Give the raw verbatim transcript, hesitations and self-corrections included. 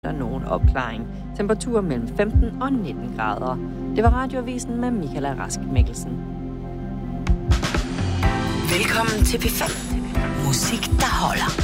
Der er nogen opklaring. Temperaturer mellem femten og nitten grader. Det var Radioavisen med Michaela Rask Mikkelsen. Velkommen til P fem. Musik, der holder.